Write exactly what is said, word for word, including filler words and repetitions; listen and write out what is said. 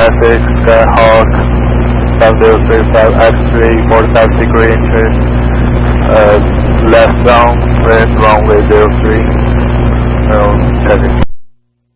Essex, Skyhawk, seven zero three five X three, forty-five degree interest, uh, left down, wind runway zero three, no, checking.